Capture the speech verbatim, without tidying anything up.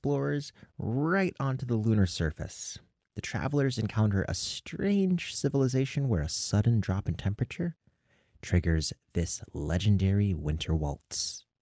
explorers right onto the lunar surface. The travelers encounter a strange civilization where a sudden drop in temperature triggers this legendary winter waltz.